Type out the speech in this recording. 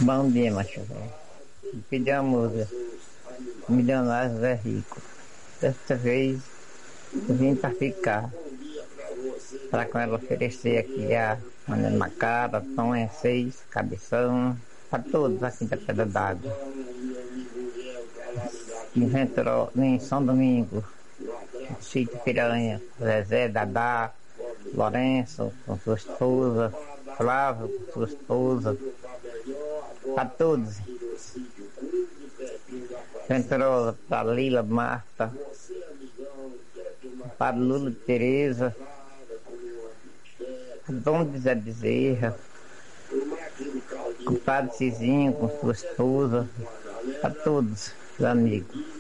Bom dia, macho. Pedir uma música. Milionários é rico. Desta vez eu vim para ficar. Para com ela oferecer aqui a Mané Macara, Tom é 6, Cabeção, para todos aqui da Pedra d'Água. Em São Domingo, Sítio Piranha, Zezé, Dadá, Lourenço, com sua esposa, Flávio, com sua esposa, para todos. Venturosa, para Lila, Marta, para Lula de Tereza, Dom de Zé Bezerra, o Padre Cizinho com sua esposa, para todos os amigos.